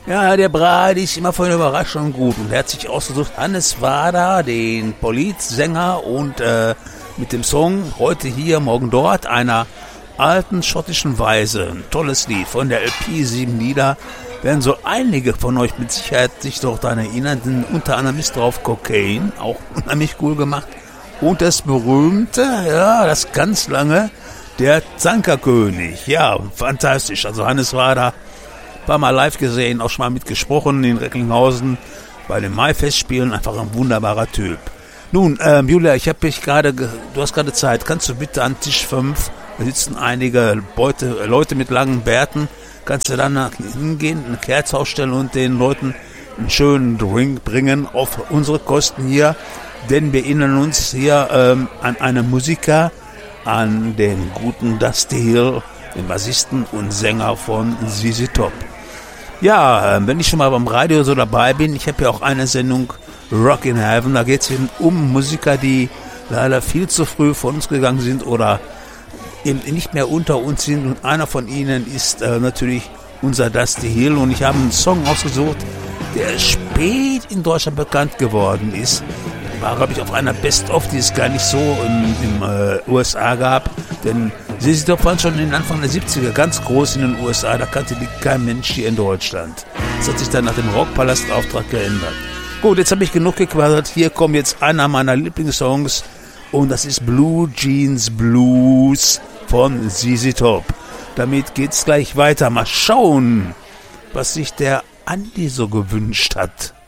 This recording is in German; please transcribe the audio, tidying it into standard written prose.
Ja, der Brady ist immer für eine Überraschung gut und er hat sich ausgesucht, Hannes Wader, den Polizsänger und mit dem Song Heute hier, morgen dort, einer alten schottischen Weise. Ein tolles Lied von der LP 7 Lieder. Werden so einige von euch mit Sicherheit sich doch daran erinnern, denn unter anderem ist drauf Cocaine, auch unheimlich cool gemacht. Und das berühmte, ja, das ganz lange, der Zankerkönig. Ja, fantastisch. Also Hannes Wader, war mal live gesehen, auch schon mal mitgesprochen in Recklinghausen bei den Maifestspielen. Einfach ein wunderbarer Typ. Nun, Julia, ich habe dich gerade, du hast gerade Zeit. Kannst du bitte an Tisch 5, da sitzen einige Leute mit langen Bärten. Kannst du dann hingehen, eine Kerze aufstellen und den Leuten einen schönen Drink bringen auf unsere Kosten hier. Denn wir erinnern uns hier an einen Musiker, an den guten Dusty Hill, den Bassisten und Sänger von ZZ Top. Ja, wenn ich schon mal beim Radio so dabei bin, ich habe ja auch eine Sendung Rock in Heaven, da geht es eben um Musiker, die leider viel zu früh von uns gegangen sind oder eben nicht mehr unter uns sind und einer von ihnen ist natürlich unser Dusty Hill und ich habe einen Song ausgesucht, der spät in Deutschland bekannt geworden ist. War, glaube ich, auf einer Best-of, die es gar nicht so in USA gab, denn ZZ Top waren schon in Anfang der 70er ganz groß in den USA, da kannte die kein Mensch hier in Deutschland. Das hat sich dann nach dem Rockpalast-Auftrag geändert. Gut, jetzt habe ich genug gequatscht, hier kommt jetzt einer meiner Lieblingssongs und das ist Blue Jeans Blues von ZZ Top. Damit geht's gleich weiter. Mal schauen, was sich der Andi so gewünscht hat.